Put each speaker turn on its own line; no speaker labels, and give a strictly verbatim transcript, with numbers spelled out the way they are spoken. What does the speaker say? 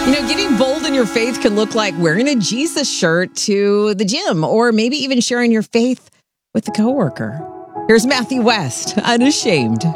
You know, getting bold in your faith can look like wearing a Jesus shirt to the gym, or maybe even sharing your faith with a coworker. Here's Matthew West, Unashamed.